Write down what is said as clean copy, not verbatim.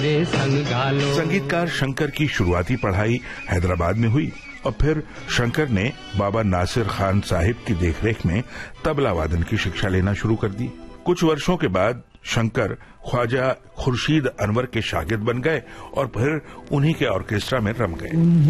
संगीतकार शंकर की शुरुआती पढ़ाई हैदराबाद में हुई और फिर शंकर ने बाबा नासिर खान साहिब की देखरेख में तबला वादन की शिक्षा लेना शुरू कर दी। कुछ वर्षों के बाद शंकर ख्वाजा खुर्शीद अनवर के शागिर्द बन गए और फिर उन्हीं के ऑर्केस्ट्रा में रम गए।